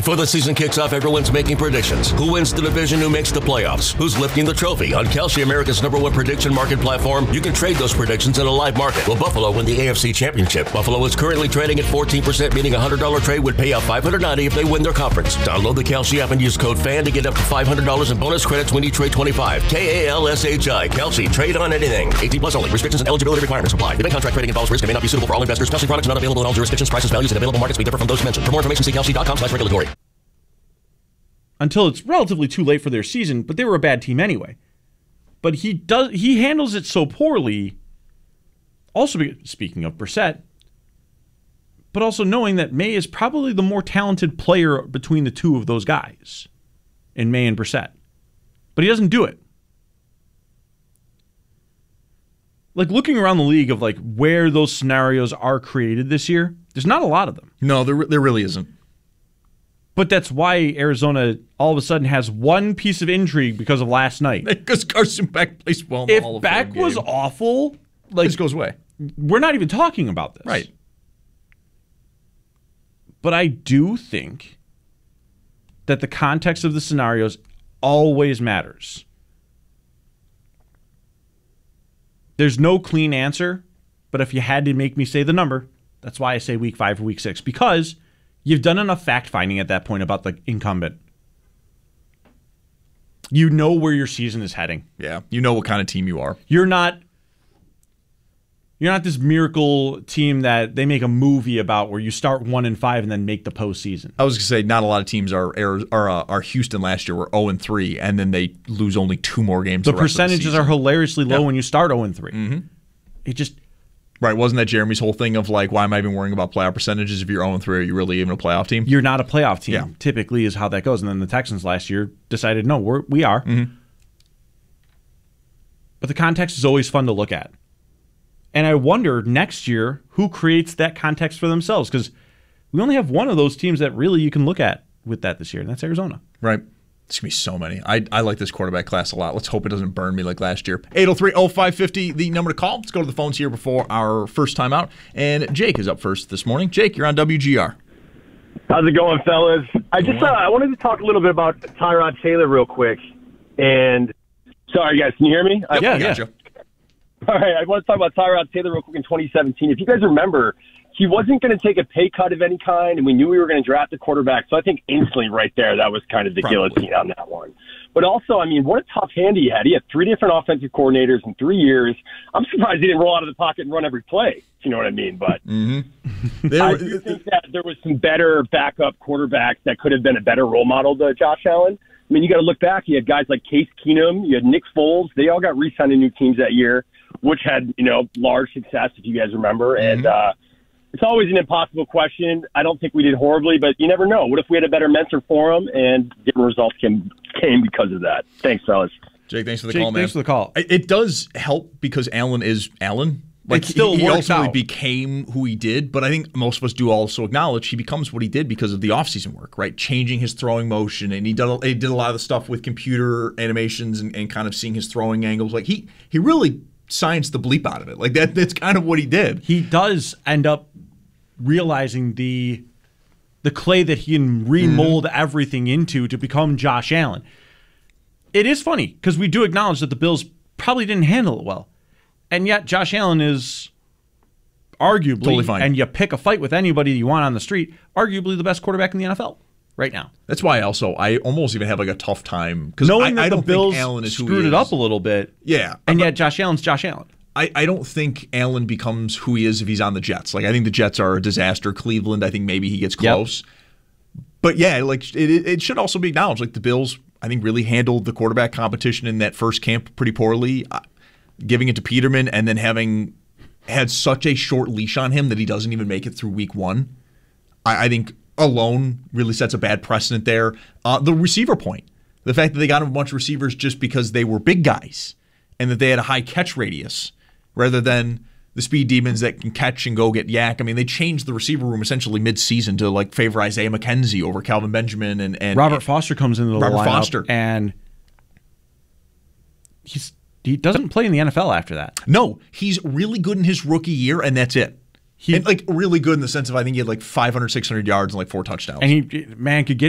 Before the season kicks off, everyone's making predictions. Who wins the division? Who makes the playoffs? Who's lifting the trophy? On Kalshi, America's #1 prediction market platform, you can trade those predictions in a live market. Will Buffalo win the AFC Championship? Buffalo is currently trading at 14%, meaning a $100 trade would pay out $590 if they win their conference. Download the Kalshi app and use code FAN to get up to $500 in bonus credits when you trade 25. KALSHI. Kalshi. Trade on anything. 18 plus only. Restrictions and eligibility requirements apply. Event contract trading involves risk and may not be suitable for all investors. Kalshi products not available in all jurisdictions. Prices, values, and available markets may differ from those mentioned. For more information, see kalshi.com/regulatory. Until it's relatively too late for their season, but they were a bad team anyway. But he handles it so poorly. Also, speaking of Brissett, but also knowing that May is probably the more talented player between the two of those guys, in May and Brissett. But he doesn't do it. Like, looking around the league of like where those scenarios are created this year, there's not a lot of them. No, there really isn't. But that's why Arizona all of a sudden has one piece of intrigue because of last night. Because Carson Beck plays well in the Hall of Fame. If Beck was awful, like, this goes away. We're not even talking about this. Right. But I do think that the context of the scenarios always matters. There's no clean answer, but if you had to make me say the number, that's why I say week 5 or week 6, because you've done enough fact-finding at that point about the incumbent. You know where your season is heading. Yeah, you know what kind of team you are. You're not this miracle team that they make a movie about where you start 1-5 and then make the postseason. I was going to say, not a lot of teams are Houston last year were 0-3, and then they lose only 2 more games. The percentages are hilariously low when you start 0-3. Mm-hmm. It just... Right, wasn't that Jeremy's whole thing of like, why am I even worrying about playoff percentages if you're 0-3? Are you really even a playoff team? You're not a playoff team, typically, is how that goes. And then the Texans last year decided, no, we are. Mm-hmm. But the context is always fun to look at. And I wonder next year who creates that context for themselves, because we only have one of those teams that really you can look at with that this year, and that's Arizona. Right. There's going to be so many. I like this quarterback class a lot. Let's hope it doesn't burn me like last year. 803-0550, the number to call. Let's go to the phones here before our first time out. And Jake is up first this morning. Jake, you're on WGR. How's it going, fellas? I wanted to talk a little bit about Tyrod Taylor real quick. And sorry, guys, can you hear me? Yep, yeah. All right, I want to talk about Tyrod Taylor real quick in 2017. If you guys remember, he wasn't going to take a pay cut of any kind, and we knew we were going to draft a quarterback. So I think instantly right there, that was kind of the guillotine on that one. But also, I mean, what a tough hand he had. He had 3 different offensive coordinators in 3 years. I'm surprised he didn't roll out of the pocket and run every play, if you know what I mean. But I do think that there was some better backup quarterbacks that could have been a better role model to Josh Allen. I mean, you got to look back. You had guys like Case Keenum. You had Nick Foles. They all got re-signed to new teams that year, which had, large success, if you guys remember. And it's always an impossible question. I don't think we did horribly, but you never know. What if we had a better mentor for him and different results came because of that? Thanks, fellas. Jake, thanks for the call, man. Thanks for the call. It does help because Allen is Allen. Like, he ultimately became who he did, but I think most of us do also acknowledge he becomes what he did because of the offseason work, right? Changing his throwing motion, and he did a lot of the stuff with computer animations and kind of seeing his throwing angles. Like, he really scienced the bleep out of it. Like, that's kind of what he did. He does end up realizing the clay that he can remold everything into to become Josh Allen. It is funny because we do acknowledge that the Bills probably didn't handle it well. And yet Josh Allen is arguably, totally fine. And you pick a fight with anybody you want on the street, arguably the best quarterback in the NFL right now. That's why I almost even have like a tough time because knowing that I the don't Bills think Allen is who screwed he it is. up a little bit. Yeah. And yet Josh Allen's Josh Allen. I don't think Allen becomes who he is if he's on the Jets. Like, I think the Jets are a disaster. Cleveland, I think maybe he gets close. Yep. But yeah, like it should also be acknowledged. Like, the Bills, I think, really handled the quarterback competition in that first camp pretty poorly. Giving it to Peterman and then having had such a short leash on him that he doesn't even make it through week 1, I think alone really sets a bad precedent there. The receiver point, the fact that they got him a bunch of receivers just because they were big guys and that they had a high catch radius rather than the speed demons that can catch and go get yak. I mean, they changed the receiver room essentially mid-season to like favor Isaiah McKenzie over Calvin Benjamin and Robert Foster comes into the lineup. Foster. And he doesn't play in the NFL after that. No, he's really good in his rookie year, and that's it. And like really good in the sense of I think he had like 500, 600 yards and like 4 touchdowns. And he could get